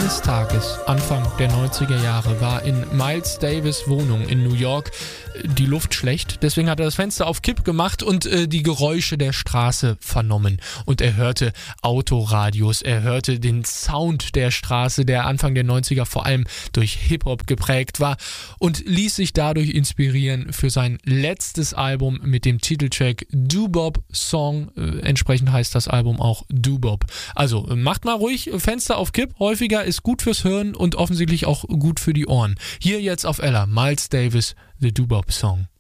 Eines Tages, Anfang der 90er Jahre, war in Miles Davis' Wohnung in New York die Luft schlecht. Deswegen hat er das Fenster auf Kipp gemacht und die Geräusche der Straße vernommen. Und er hörte Autoradios, er hörte den Sound der Straße, der Anfang der 90er vor allem durch Hip-Hop geprägt war und ließ sich dadurch inspirieren für sein letztes Album mit dem Titeltrack Doo-Bop Song. Entsprechend heißt das Album auch Doo-Bop. Also macht mal ruhig Fenster auf Kipp. Häufiger ist gut fürs Hören und offensichtlich auch gut für die Ohren. Hier jetzt auf Ella, Miles Davis, The Doo-Bop Song.